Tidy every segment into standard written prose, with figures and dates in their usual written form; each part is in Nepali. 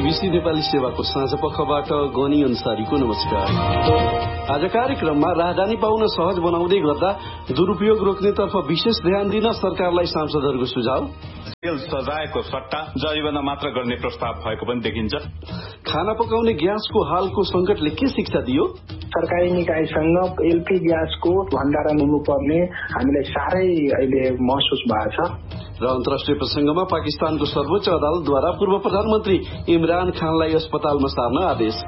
बीबीसी नेपाली सेवाको साँझपखबाट गनी अन्सारीको नमस्कार। आज कार्यक्रममा राहदानी पाउन सहज बनाउँदै गर्दा दुरुपयोग रोक्नेतर्फ विशेष ध्यान दिन सरकारलाई सांसदहरूको सुझाव, जेल सजायको सट्टा जरिवाना मात्र गर्ने प्रस्ताव भएको पनि देखिन्छ। खाना पकाउने ग्यासको हालको संकटले के शिक्षा दियो? सरकारी निकायसँग एलपी ग्यासको भण्डारण हुनुपर्ने हामीलाई साह्रै अहिले महसुस भएको छ। र अन्तर्राष्ट्रिय प्रसंगमा पाकिस्तानको सर्वोच्च अदालतद्वारा पूर्व प्रधानमन्त्री इमरान खानलाई अस्पतालमा सार्न आदेश।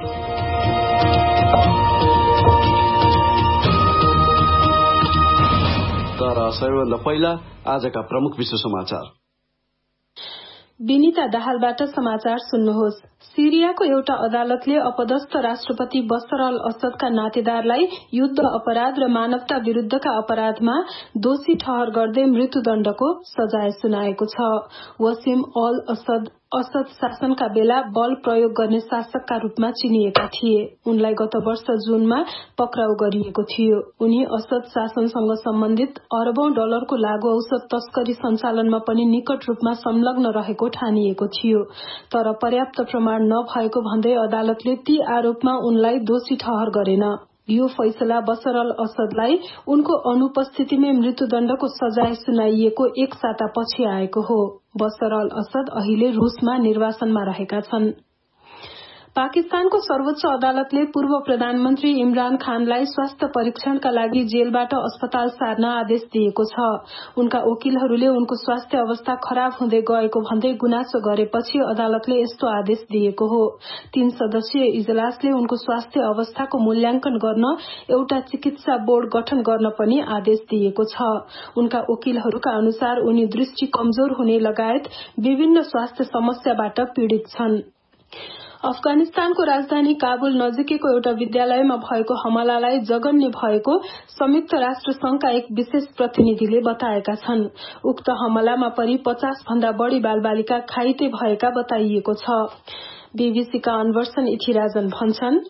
तर सबैभन्दा पहिला आजका प्रमुख विश्व समाचार। विनिता दाहालबाट समाचार सुन्नुहोस्। सिरियाको एउटा अदालतले अपदस्थ राष्ट्रपति बशर अल असदका नातेदारलाई युद्ध अपराध र मानवता विरूद्धका अपराधमा दोषी ठहर गर्दै मृत्युदण्डको सजाय सुनाएको छ। वसिम अल असद शासनका बेला बल प्रयोग गर्ने शासकका रूपमा चिनिएका थिए। उनलाई गत वर्ष जुनमा पक्राउ गरिएको थियो। उनी असद शासनसँग सम्बन्धित अरबौं डलरको लागू औषध तस्करी सञ्चालनमा पनि निकट रूपमा संलग्न रहेको ठानिएको थियो। तर पर्याप्त प्रमाण नभएको भन्दै अदालतले ती आरोपमा उनलाई दोषी ठहर गरेन। यो फैसला बशर अल असदलाई उनको अनुपस्थितिमै मृत्युदण्डको सजाय सुनाइएको एक साता पछि आएको हो। बशर अल असद अहिले रूसमा निर्वासनमा रहेका छन्। पाकिस्तानको सर्वोच्च अदालतले पूर्व प्रधानमन्त्री इमरान खानलाई स्वास्थ्य परीक्षणका लागि जेलबाट अस्पताल सार्न आदेश दिएको छ। उनका वकिलहरूले उनको स्वास्थ्य अवस्था खराब हुँदै गएको भन्दै गुनासो गरेपछि अदालतले यस्तो आदेश दिएको हो। 3 सदस्यीय इजलासले उनको स्वास्थ्य अवस्थाको मूल्याङ्कन गर्न एउटा चिकित्सा बोर्ड गठन गर्न पनि आदेश दिएको छ। उनका वकिलहरूका अनुसार उनी दृष्टि कमजोर हुने लगायत विभिन्न स्वास्थ्य समस्याबाट पीड़ित छन्। अफगानिस्तानको राजधानी काबुल नजिकैको एउटा विद्यालयमा भएको हमलालाई जघन्य भएको संयुक्त राष्ट्र संघका एक विशेष प्रतिनिधिले बताएका छन्। उक्त हमलामा परि 50 भन्दा बढ़ी बालबालिका घाइते भएका बताइएको छ। बीबीसीका अनवर्सन इथिराजन भन्छन्,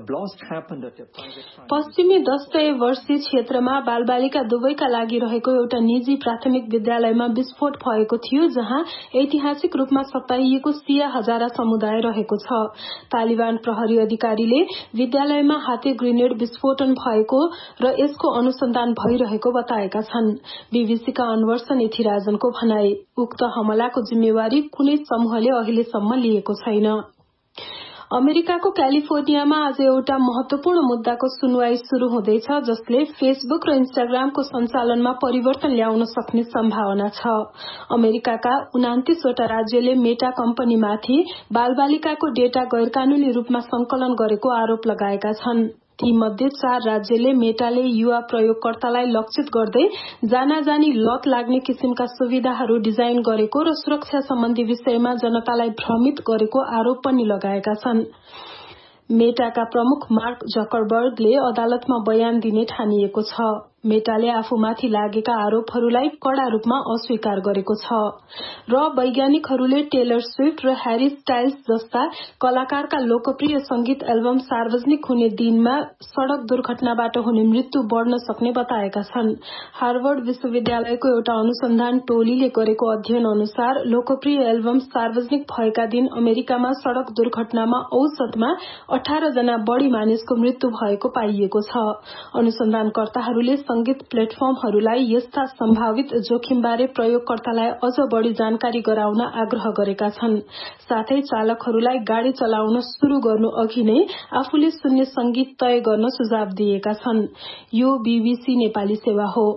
पश्चिमी दस्तऐवर्षी क्षेत्रमा बालबालिका दुवैका लागि रहेको एउटा निजी प्राथमिक विद्यालयमा विस्फोट भएको थियो, जहाँ ऐतिहासिक रूपमा सताइएको सिया हजारा समुदाय रहेको छ। तालिबान प्रहरी अधिकारीले विद्यालयमा हाते ग्रेनेड विस्फोटन भएको र यसको अनुसन्धान भइरहेको बताएका छन्। बीबीसीका अनवर्सन इथिराजनको भनाई, उक्त हमलाको जिम्मेवारी कुनै समूहले अहिलेसम्म लिएको छैन। अमेरिकाको क्यालिफोर्नियामा आज एउटा महत्वपूर्ण मुद्दाको सुनवाई शुरू हुँदैछ, जसले फेसबुक र इन्स्टाग्रामको सञ्चालनमा परिवर्तन ल्याउन सक्ने सम्भावना छ। अमेरिकाका 29 वटा राज्यले मेटा कम्पनीमाथि बालबालिकाको डेटा गैरकानूनी रूपमा संकलन गरेको आरोप लगाएका छन्। ती मध्ये 4 राज्यले मेटाले युवा प्रयोगकर्तालाई लक्षित गर्दै जानाजानी लत लाग्ने किसिमका सुविधाहरू डिजाइन गरेको र सुरक्षा सम्बन्धी विषयमा जनतालाई भ्रमित गरेको आरोप पनि लगाएका छन्। मेटाका प्रमुख मार्क जकरबर्गले अदालतमा बयान दिने ठानिएको छ। मेटाले आफूमाथि लागेका आरोपहरूलाई कड़ा रूपमा अस्वीकार गरेको छ र वैज्ञानिकहरूले टेलर स्विफ्ट र हैरी स्टाइल्स जस्ता कलाकारका लोकप्रिय संगीत एल्बम सार्वजनिक हुने दिनमा सड़क दुर्घटनाबाट हुने मृत्यु बढ़न सक्ने बताएका छन्। हार्वर्ड विश्वविद्यालयको एउटा अनुसन्धान टोलीले गरेको अध्ययन अनुसार लोकप्रिय एल्बम सार्वजनिक भएका दिन अमेरिकामा सड़क दुर्घटनामा औसतमा 18 जना बढ़ी मानिसको मृत्यु भएको पाइएको छ। अनुसन्धानकर्ताहरूले संगीत प्लेटफर्महरूलाई यस्ता सम्भावित जोखिमबारे प्रयोगकर्तालाई अझ बढ़ी जानकारी गराउन आग्रह गरेका छन्। साथै चालकहरूलाई गाड़ी चलाउन शुरू गर्नु अघि नै आफूले सुन्ने संगीत तय गर्न सुझाव दिएका छन्। यो बीबीसी नेपाली सेवा हो।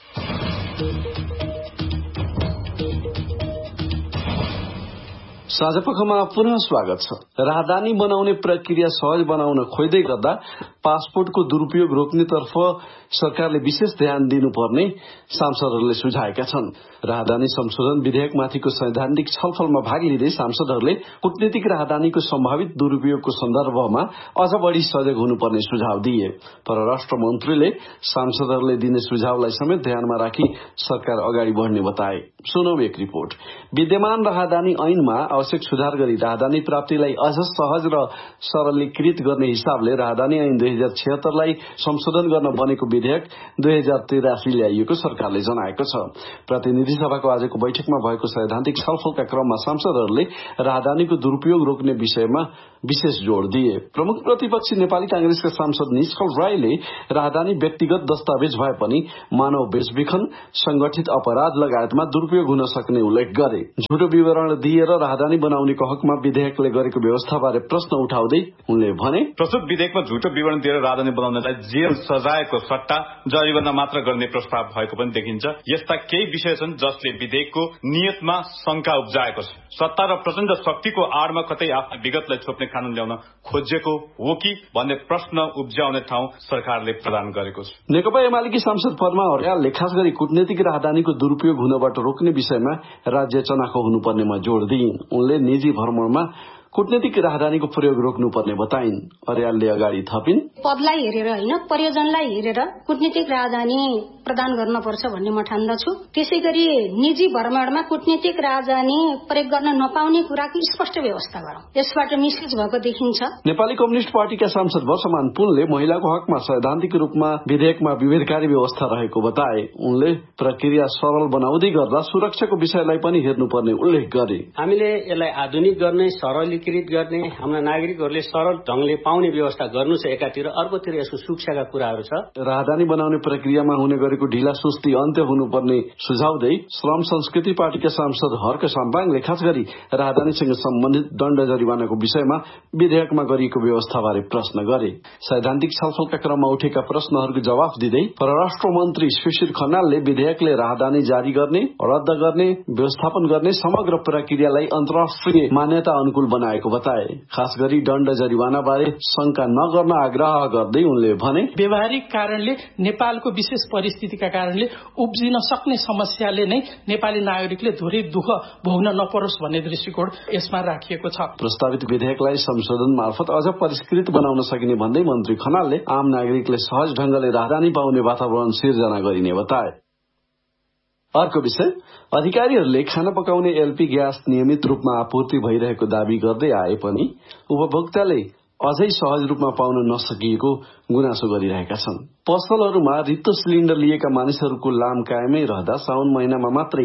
साँझपखमा पुनः स्वागत छ। राहदानी बनाउने प्रक्रिया सहज बनाउन खोज्दै गर्दा पासपोर्टको दुरूपयोग रोक्नेतर्फ सरकारले विशेष ध्यान दिनुपर्ने सांसदहरूले सुझाएका छन्। राहदानी संशोधन विधेयकमाथिको सैद्धान्तिक छलफलमा भाग लिँदै सांसदहरूले कूटनीतिक राहदानीको सम्भावित दुरूपयोगको सन्दर्भमा अझ बढ़ी सजग हुनुपर्ने सुझाव दिए। परराष्ट्र मन्त्रीले सांसदहरूले दिने सुझावलाई समेत ध्यानमा राखी सरकार अगाडि बढ़ने बताए। सुनौ एक रिपोर्ट। विद्यमान राहदानी ऐनमा आवश्यक सुधार गरी राहदानी प्राप्तिलाई अझ सहज र सरलीकृत गर्ने हिसाबले राहदानी ऐन 2076 लाई संशोधन गर्न बनेको विधेयक 2083 ल्याइएको सरकारले जनाएको छ। प्रतिनिधि सभाको आजको बैठकमा भएको सैद्धान्तिक छलफलका क्रममा सांसदहरूले राहदानीको दुरूपयोग रोक्ने विषयमा विशेष जोड़ दिए। प्रमुख प्रतिपक्षी नेपाली कांग्रेसका सांसद निष्कल राईले राहदानी व्यक्तिगत दस्तावेज भए पनि मानव बेचबिखन, संगठित अपराध लगायतमा दुरूपयोग हुन सक्ने उल्लेख गरे। झुटो विवरण दिएर राहदानी बनाउनेको हकमा विधेयकले गरेको व्यवस्थाबारे प्रश्न उठाउँदै उनले भने, प्रस्तुत विधेयकमा झुटो विवरण दिएर राहदानी बनाउनलाई जेल सजायको सट्टा जरिवाना मात्र गर्ने प्रस्ताव भएको पनि देखिन्छ। यस्ता केही विषय छन् जसले विधेयकको नियतमा शंका उब्जाएको छ। सत्ता र प्रचण्ड शक्तिको आडमा कतै आफ्नो विगतलाई छोप्ने कानून ल्याउन खोजेको हो कि भन्ने प्रश्न उब्जाउने ठाउँ सरकारले प्रदान गरेको छ। नेकपा एमालेकी सांसद पद्मा अर्यालले खास गरी कूटनीतिक राहदानीको दुरूपयोग हुनबाट रोक्ने विषयमा राज्य चनाखो हुनुपर्नेमा जोड़ दिइन्। उनले निजी भ्रमणमा कूटनीतिक राहदानीको प्रयोग रोक्नुपर्ने बताइन्। अर्यालले अगाडि थपिन्, पदलाई हेरेर होइन, प्रयोजनलाई हेरेर कूटनीतिक राहदानी प्रदान गर्नुपर्छ भन्ने म ठान्दछु। त्यसै गरी निजी भ्रमणमा कूटनीतिक राजधानी प्रयोग गर्न नपाउने कुराको स्पष्ट व्यवस्था गरौं। यसबाट मिसलिज भएको देखिन्छ। नेपाली कम्युनिस्ट पार्टीका सांसद वर्षमान पुनले महिलाको हकमा सैद्धान्तिक रूपमा विधेयकमा विभेदकारी व्यवस्था रहेको बताए। उनले प्रक्रिया सरल बनाउँदै गर्दा सुरक्षाको विषयलाई पनि हेर्नुपर्ने उल्लेख गरे। हामीले यसलाई आधुनिक गर्ने, सरलीकृत गर्ने, हाम्रा नागरिकहरूले सरल ढंगले पाउने व्यवस्था गर्नु छ एकातिर, अर्कोतिर यसको सुरक्षाका कुराहरू छ। राहदानी बनाउने प्रक्रियामा हुने गरेको ढिला सुस्ती अन्त्य हुनुपर्ने सुझाउँदै श्रम संस्कृति पार्टीका सांसद हर्क साम्पाङले खास गरी राहदानीसँग सम्बन्धित दण्ड जरिवानाको विषयमा विधेयकमा गरिएको व्यवस्थाबारे प्रश्न गरे। सैद्धान्तिक छलफलका क्रममा उठेका प्रश्नहरूको जवाफ दिँदै परराष्ट्र मन्त्री शिशिर खनालले विधेयकले राहदानी जारी गर्ने, रद्द गर्ने, व्यवस्थापन गर्ने समग्र प्रक्रियालाई अन्तर्राष्ट्रिय मान्यता अनुकूल बनाएको बताए। खास गरी दण्ड जरिवाना बारे शंका नगर्न आग्रह गर्दै उनले भने, व्यवहारिक कारणले नेपालको विशेष परिस्थितिका कारणले उब्जिन सक्ने समस्याले नै नेपाली नागरिकले धेरै दुःख भोग्न नपरोस् भन्ने दृष्टिकोण यसमा राखिएको छ। प्रस्तावित विधेयकलाई संशोधन मार्फत अझ परिष्कृत बनाउन सकिने भन्दै मन्त्री खनालले आम नागरिकले सहज ढंगले राहदानी पाउने वातावरण सिर्जना गरिने बताए। अर्को विषय, अधिकारीहरूले खाना पकाउने एलपी ग्यास नियमित रूपमा आपूर्ति भइरहेको दावी गर्दै आए पनि उपभोक्ताले अझै सहज रूपमा पाउन नसकिएको गुनासो गरिरहेका छन्। पसलहरूमा रित्तो सिलिण्डर लिएका मानिसहरूको लाम कायमै रहँदा साउन महिनामा मात्रै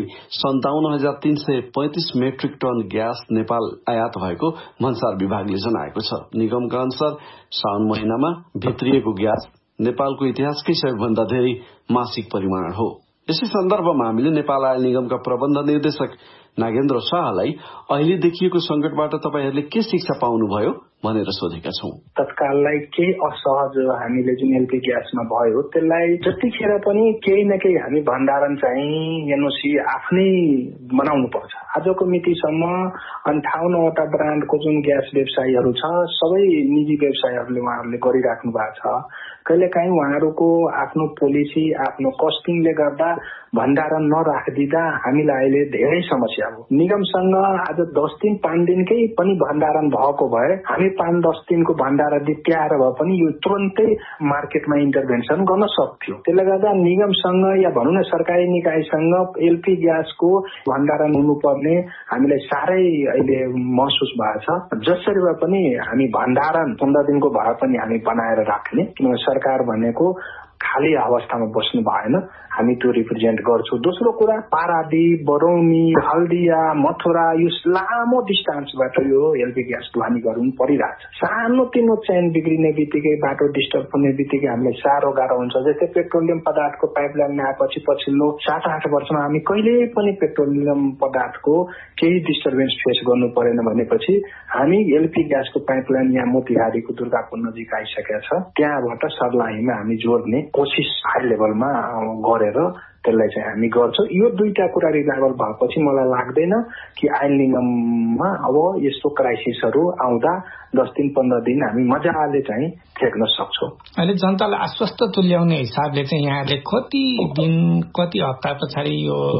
57,335 मेट्रिक टन ग्यास नेपाल आयात भएको भन्सार विभागले जनाएको छ। निगमका अनुसार साउन महिनामा भित्रिएको ग्यास नेपालको इतिहासकै सबैभन्दा धेरै मासिक परिमाण हो। यसै सन्दर्भमा हामीले नेपाल आयल निगमका प्रबन्ध निर्देशक नागेन्द्र शाहलाई अहिले देखिएको संकटबाट तपाईहरूले के शिक्षा पाउनुभयो भनेर सोधेका छौं। तत्काललाई केही असहज हामीले जुन एलपी ग्यासमा भयो त्यसलाई जतिखेर पनि केही न केही हामी भण्डारण चाहिँ एनओसी आफ्नै बनाउनु पर्छ। आजको मितिसम्म 58वटा ब्रान्डको जुन ग्यास व्यवसायीहरू छ सबै निजी व्यवसायीहरूले उहाँहरूले गरिराख्नु भएको छ। कहिलेकाहीँ उहाँहरूको आफ्नो पोलिसी, आफ्नो कस्टिङले गर्दा भण्डारण नराखिदिँदा हामीलाई अहिले धेरै समस्या हो। निगमसँग आज 10 दिन 5 दिनकै पनि भण्डारण भएको भए हामी 5-10 दिनको भण्डारण दित्याएर भए पनि यो तुरन्तै मार्केटमा इन्टरभेन्सन गर्न सक्थ्यो। त्यसले गर्दा निगमसँग या भनौँ न सरकारी निकायसँग एलपी ग्यासको भण्डारण हुनुपर्ने हामीलाई साह्रै अहिले महसुस भएको छ। जसरी भए पनि हामी भण्डारण 15 दिनको भए पनि हामी बनाएर राख्ने, किनभने सरकार भनेको खाली अवस्थामा बस्नु भएन, हामी त्यो रिप्रेजेन्ट गर्छौं। दोस्रो कुरा, पारादीप, बरौनी, हल्दिया, मथुरा यो लामो डिस्टेन्सबाट यो एलपी ग्यास ढुवानी गर्नु परिरहेछ। सानो तिनो चेन बिग्रिने बित्तिकै, बाटो डिस्टर्ब हुने बित्तिकै हामीलाई साह्रो गाह्रो हुन्छ। जस्तै पेट्रोलियम पदार्थको पाइपलाइन आएपछि पछिल्लो 7-8 वर्षमा हामी कहिले पनि पेट्रोलियम पदार्थको केही डिस्टर्बेन्स फेस गर्नु परेन भनेपछि हामी एलपी ग्यासको पाइपलाइन यहाँ मोतिहारीको दुर्गापुर नजिक आइसकेका छ। त्यहाँबाट सर्लाहीमा हामी जोड्ने कोसिस हाई लेभलमा गरेर त्यसलाई चाहिँ हामी गर्छौं। यो दुईटा कुरा रिभाइभल भएपछि मलाई लाग्दैन कि आयल निगममा अब यस्तो क्राइसिसहरू आउँदा 10 दिन 15 दिन हामी मजाले चाहिँ थेक्न सक्छौं। अहिले जनतालाई आश्वस्त तुल्याउने हिसाबले चाहिँ यहाँले कति दिन, कति हप्ता पछाडि यो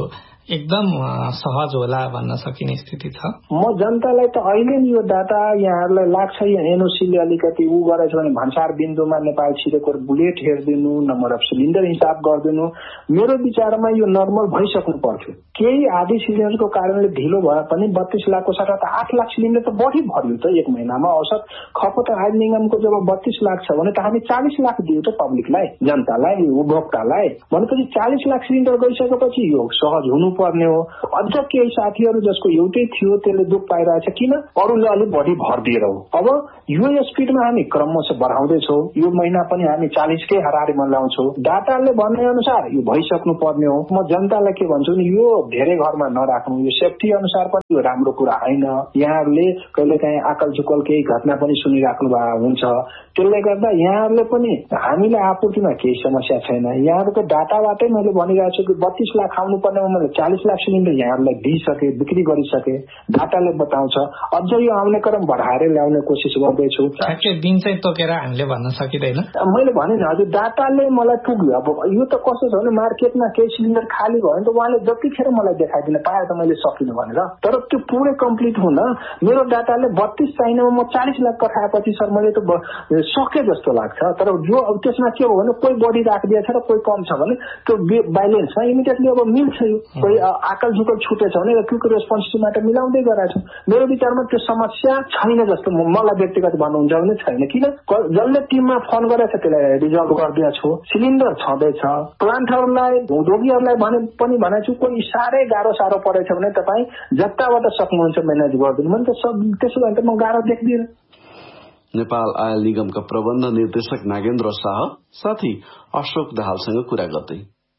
एकदम सहज होला भन्न सकिने स्थिति छ। म जनतालाई त अहिले नि यो डाटा यहाँहरूलाई लाग्छ एनओसीले अलिकति उ गरेछ भने भन्सार बिन्दुमा नेपाल छिरेको बुलेट हेरिदिनु, नम्बर अफ सिलिन्डर हिसाब गरिदिनु, मेरो विचारमा यो नर्मल भइसक्नु पर्थ्यो। केही आधी सिलिन्डरको कारणले ढिलो भए पनि 32 लाखको सट्टा त 8 लाख सिलिन्डर त बढी भर्यो त एक महिनामा। औसत खपत आय निगमको जब 32 लाख छ भने त हामी 40 लाख दियो त पब्लिकलाई, जनतालाई, उपभोक्तालाई। भनेपछि 40 लाख सिलिन्डर गइसकेपछि यो सहज हुनुपर्ने हो। अझ केही साथीहरू जसको एउटै थियो त्यसले दुख पाइरहेछ, किन अरूले अलिक बढी भर दिएर हो। अब यो स्पिडमा हामी क्रमशः बढाउँदैछौँ। यो महिना पनि हामी 40 कै हाराहारीमा ल्याउँछौँ। डाटाले भन्ने अनुसार यो भइसक्नु पर्ने हो। म जनतालाई के भन्छु नि, यो धेरै घरमा नराख्नु, यो सेफ्टी अनुसार पनि यो राम्रो कुरा होइन। यहाँहरूले कहिलेकाहीँ आकल झुकल केही घटना पनि सुनिराख्नु भएको हुन्छ। त्यसले गर्दा यहाँहरूले पनि हामीलाई आपूर्तिमा केही समस्या छैन। यहाँहरूको डाटाबाटै मैले भनिरहेको छु कि 32 लाख आउनु पर्नेमा मैले 40 लाख सिलिन्डर यहाँहरूलाई दिइसके, बिक्री गरिसके, डाटाले बताउँछ। अझ यो आउने क्रम बढाएर ल्याउने कोसिस गर्दैछु। दिन चाहिँ तोकेर हामीले भन्न सकिँदैन। मैले भने नि हजुर, डाटाले मलाई पुग्यो। अब यो त कस्तो छ भने मार्केटमा केही सिलिन्डर खाली भयो भने त उहाँले जतिखेर मलाई देखाइदिन पाए त मैले सकिनँ भनेर, तर त्यो पुरै कम्प्लिट हुन मेरो डाटाले 32 चाहिनेमा म 40 लाख पठाएपछि सर मैले त सके जस्तो लाग्छ। तर जो अब त्यसमा के हो भने कोही बढी राखिदिएछ र कोही कम छ भने त्यो ब्यालेन्समा इमिडिएटली अब मिल्छ। यो कोही आकल झुकल छुटेछ भने क्विक रेस्पोन्सबाट मिलाउँदै गराएको छु। मेरो विचारमा त्यो समस्या छैन जस्तो मलाई व्यक्तिगत भन्नुहुन्छ भने छैन। किन जसले टिममा फोन गरेछ त्यसलाई रिजल्भ गरिदिएको छु। सिलिन्डर छँदैछ। प्लान्टहरूलाई, उद्योगीहरूलाई पनि भनेको छु, कोही साह्रै गाह्रो परेछ भने तपाईँ जताबाट सक्नुहुन्छ म्यानेज गरिदिनु भने त त्यसो भने त म गाह्रो देख्दिनँ। नेपाल आयल निगमका प्रबन्ध निर्देशक नागेन्द्र शाह साथी अशोक दाहालसँग कुरा गर्दै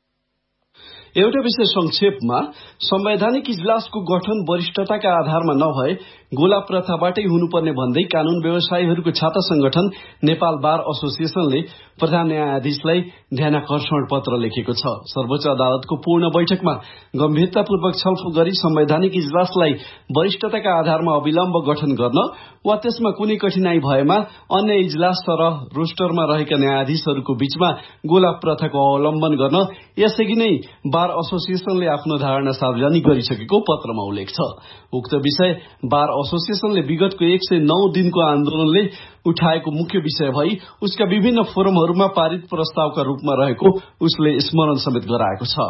एउटा विषय संक्षेपमा, संवैधानिक इजलासको गठन वरिष्ठताका आधारमा नभए गोला प्रथाबाटै हुनुपर्ने भन्दै कानून व्यवसायीहरूको छाता संगठन नेपाल बार एसोसिएशनले प्रधान न्यायाधीशलाई ध्यानाकर्षण पत्र लेखेको छ। सर्वोच्च अदालतको पूर्ण बैठकमा गम्भीरतापूर्वक छलफल गरी संवैधानिक इजलासलाई वरिष्ठताका आधारमा अविलम्ब गठन गर्न वा त्यसमा कुनै कठिनाई भएमा अन्य इजलास सरह रोस्टरमा रहेका न्यायाधीशहरूको बीचमा गोला प्रथाको अवलम्बन गर्न यसअघि नै बार एसोसिएशनले आफ्नो धारणा सार्वजनिक गरिसकेको पत्रमा उल्लेख छ। उक्त विषय बार एसोसिएशनले विगतको 109 दिनको आन्दोलनले उठाएको मुख्य विषय भई उसका विभिन्न फोरमहरूमा पारित प्रस्तावका रूपमा रहेको उसले स्मरण समेत गराएको छ।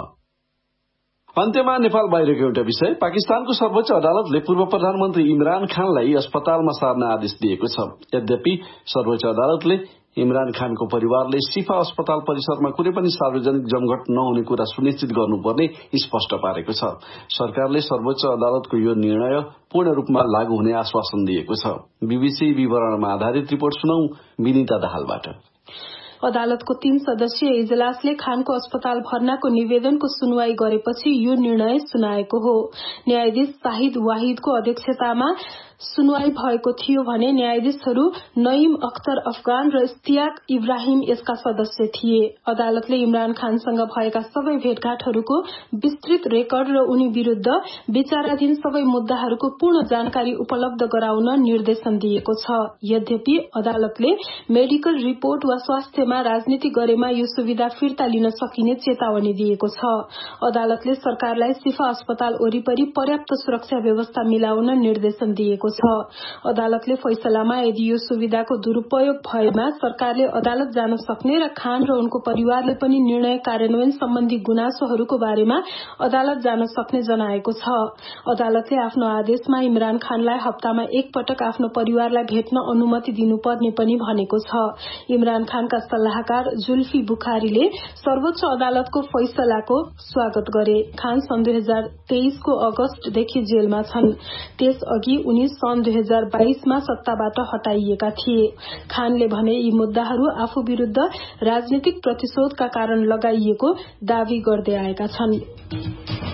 अन्त्यमा नेपाल बाहिरको एउटा विषय, पाकिस्तानको सर्वोच्च अदालतले पूर्व प्रधानमन्त्री इमरान खानलाई अस्पतालमा सार्न आदेश दिएको छ। यद्यपि सर्वोच्च अदालतले इमरान खानको परिवारले शिफा अस्पताल परिसरमा कुनै पनि सार्वजनिक जमघट नहुने कुरा सुनिश्चित गर्नुपर्ने स्पष्ट पारेको छ। सरकारले सर्वोच्च अदालतको यो निर्णय पूर्ण रूपमा लागू हुने आश्वासन दिएको छ। बीबीसी विवरणमा आधारित रिपोर्ट सुनौ विनिता दाहालबाट। अदालतको 3 सदस्यीय इजलासले खानको अस्पताल भर्नाको निवेदनको सुनवाई गरेपछि यो निर्णय सुनाएको हो। न्यायाधीश शाहिद वाहिदको अध्यक्षतामा सुनवाई भएको थियो भने न्यायाधीशहरू नईम अख्तर अफगान र इस्तियाक इब्राहिम यसका सदस्य थिए। अदालतले इमरान खानसँग भएका सबै भेटघाटहरूको विस्तृत रेकर्ड र उनी विरूद्ध विचाराधीन सबै मुद्दाहरूको पूर्ण जानकारी उपलब्ध गराउन निर्देशन दिएको छ। यद्यपि अदालतले मेडिकल रिपोर्ट वा स्वास्थ्यमा राजनीति गरेमा यो सुविधा फिर्ता लिन सकिने चेतावनी दिएको छ। अदालतले सरकारलाई शिफा अस्पताल वरिपरि पर्याप्त सुरक्षा व्यवस्था मिलाउन निर्देशन दिएको छ। अदालतले फैसलामा यदि यो सुविधाको दुरूपयोग भएमा सरकारले अदालत जान सक्ने र खान र उनको परिवारले पनि निर्णय कार्यान्वयन सम्बन्धी गुनासोहरूको बारेमा अदालत जान सक्ने जनाएको छ। अदालतले आफ्नो आदेशमा इमरान खानलाई हप्तामा एक पटक आफ्नो परिवारलाई भेट्न अनुमति दिनुपर्ने पनि भनेको छ। इमरान खानका सल्लाहकार जुल्फी बुखारीले सर्वोच्च अदालतको फैसलाको स्वागत गरे। खान सन् 2023 को अगस्तदेखि जेलमा छन्। त्यसअघि उनी सन् 2022 मा सत्ताबाट हटाइएका थिए। खानले भने यी मुद्दाहरू आफू विरूद्ध राजनीतिक प्रतिशोधका कारण लगाइएको दावी गर्दै आएका छन्।